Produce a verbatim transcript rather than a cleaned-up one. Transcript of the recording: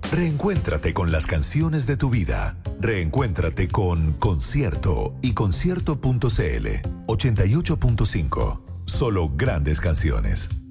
Reencuéntrate con las canciones de tu vida. Reencuéntrate con Concierto y concierto punto c l. ochenta y ocho punto cinco. Solo grandes canciones.